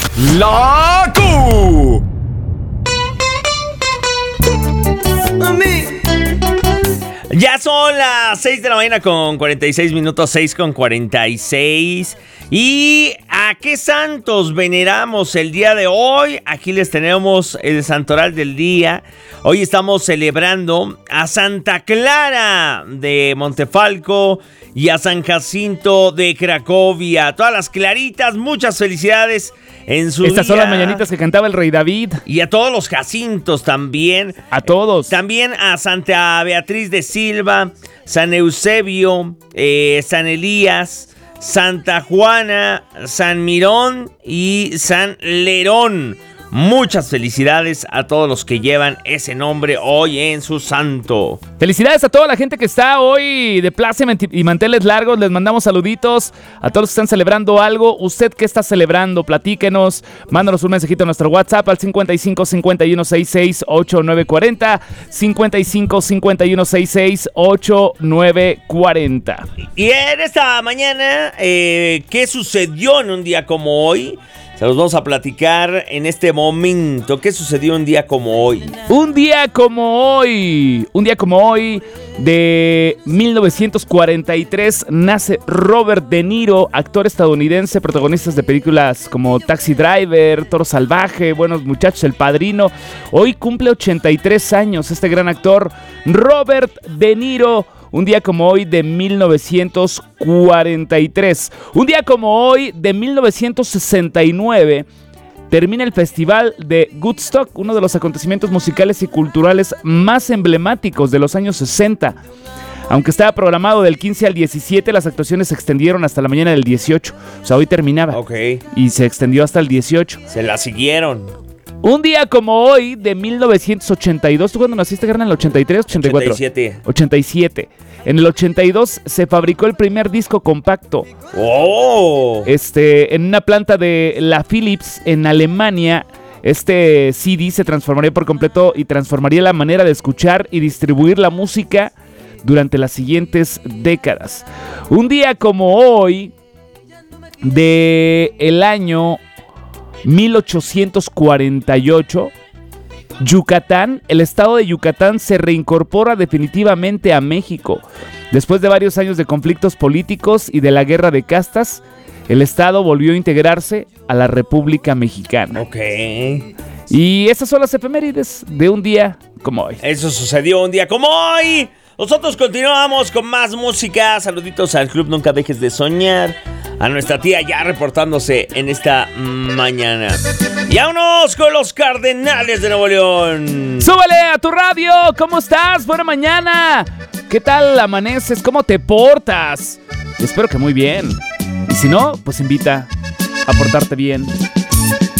La Q. Ya son las 6 de la mañana con 46 minutos, 6 con 46. ¿Y a qué santos veneramos el día de hoy? Aquí les tenemos el santoral del día. Hoy estamos celebrando a Santa Clara de Montefalco y a San Jacinto de Cracovia. A todas las claritas, muchas felicidades en su Estas día. son las mañanitas que cantaba el rey David. Y a todos los Jacintos también. A todos. También a Santa Beatriz de Silva, San Eusebio, San Elías, Santa Juana, San Mirón y San Lerón. Muchas felicidades a todos los que llevan ese nombre hoy en su santo. Felicidades a toda la gente que está hoy de plaza y manteles largos. Les mandamos saluditos a todos los que están celebrando algo. ¿Usted qué está celebrando? Platíquenos. Mándanos un mensajito a nuestro WhatsApp al 55 51 66 8940. 55 51 66 8940. Y en esta mañana, ¿qué sucedió en un día como hoy? Se los vamos a platicar en este momento. ¿Qué sucedió un día como hoy? Un día como hoy de 1943 nace Robert De Niro, actor estadounidense, protagonista de películas como Taxi Driver, Toro Salvaje, Buenos Muchachos, El Padrino. Hoy cumple 83 años este gran actor, Robert De Niro. Un día como hoy de 1943. Un día como hoy de 1969 termina el Festival de Woodstock, uno de los acontecimientos musicales y culturales más emblemáticos de los años 60. Aunque estaba programado del 15 al 17, las actuaciones se extendieron hasta la mañana del 18. O sea, hoy terminaba. Ok. Y se extendió hasta el 18. Se la siguieron. Un día como hoy de 1982, ¿tú cuándo naciste, carnal? ¿En el 83, 84? 87. En el 82 se fabricó el primer disco compacto. ¡Oh! En una planta de la Philips en Alemania. Este CD se transformaría por completo y transformaría la manera de escuchar y distribuir la música durante las siguientes décadas. Un día como hoy de el año 1848, Yucatán, el estado de Yucatán se reincorpora definitivamente a México. Después de varios años de conflictos políticos y de la guerra de castas, el estado volvió a integrarse a la República Mexicana. Ok. Y esas son las efemérides de un día como hoy. Eso sucedió un día como hoy. Nosotros continuamos con más música. Saluditos al Club Nunca Dejes de Soñar. A nuestra tía ya reportándose en esta mañana. Y vámonos con los Cardenales de Nuevo León. ¡Súbele a tu radio! ¿Cómo estás? Buena mañana. ¿Qué tal amaneces? ¿Cómo te portas? Espero que muy bien. Y si no, pues invita a portarte bien.